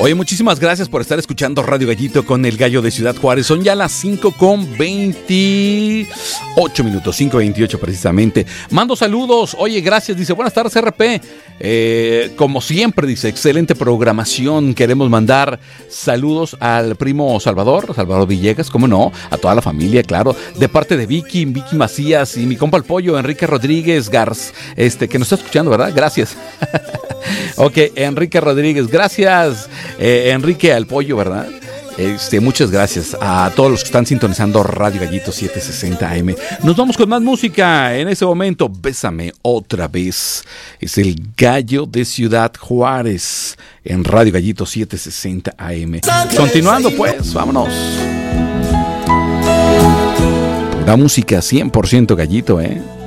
Oye, muchísimas gracias por estar escuchando Radio Gallito con el Gallo de Ciudad Juárez. Son ya las 5:28 minutos, 5:28 precisamente. Mando saludos. Oye, gracias. Dice, buenas tardes, RP. Como siempre, dice, excelente programación. Queremos mandar saludos al primo Salvador Villegas, ¿cómo no? A toda la familia, claro. De parte de Vicky Macías y mi compa el pollo, Enrique Rodríguez Garz, que nos está escuchando, ¿verdad? Gracias. Ok, Enrique Rodríguez, gracias. Enrique al pollo, ¿verdad? Muchas gracias a todos los que están sintonizando Radio Gallito 760 AM. Nos vamos con más música en ese momento. Bésame otra vez. Es el Gallo de Ciudad Juárez en Radio Gallito 760 AM. Continuando pues, vámonos. La música 100% gallito,